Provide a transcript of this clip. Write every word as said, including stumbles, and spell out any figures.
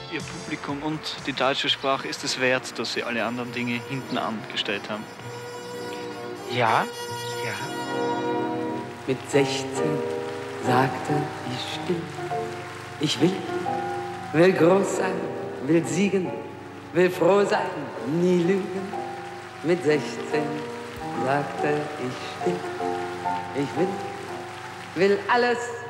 Ihr Publikum und die deutsche Sprache ist es wert, dass Sie alle anderen Dinge hinten angestellt haben? Ja, ja. Mit sechzehn sagte ich still, ich will, will groß sein, will siegen, will froh sein, nie lügen. Mit sechzehn sagte ich still, ich will, will alles